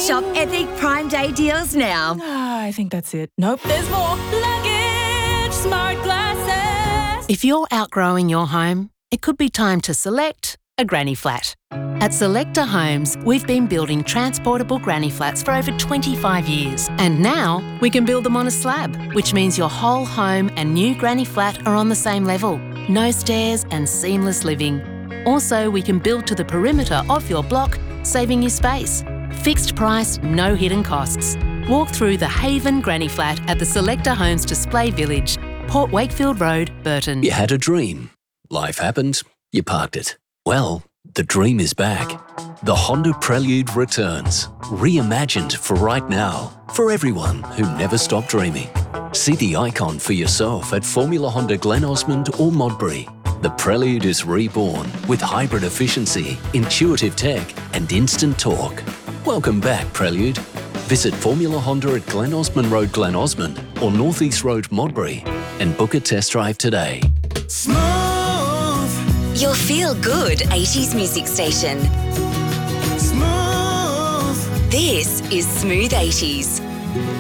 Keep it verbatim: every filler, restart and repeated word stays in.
Shop epic Prime Day deals now. Ah, I think that's it. Nope, there's more. Luggage Smart Glasses. If you're outgrowing your home, it could be time to select a granny flat. At Selector Homes, we've been building transportable granny flats for over twenty-five years. And now we can build them on a slab, which means your whole home and new granny flat are on the same level. No stairs and seamless living. Also, we can build to the perimeter of your block, saving you space. Fixed price, no hidden costs. Walk through the Haven Granny Flat at the Selector Homes Display Village, Port Wakefield Road, Burton. You had a dream. Life happened. You parked it. Well, the dream is back. The Honda Prelude returns, reimagined for right now, for everyone who never stopped dreaming. See the icon for yourself at Formula Honda Glen Osmond or Modbury. The Prelude is reborn with hybrid efficiency, intuitive tech and instant torque. Welcome back, Prelude. Visit Formula Honda at Glen Osmond Road, Glen Osmond or North East Road, Modbury and book a test drive today. Smooth. Your feel-good eighties music station. Smooth. This is Smooth eighties.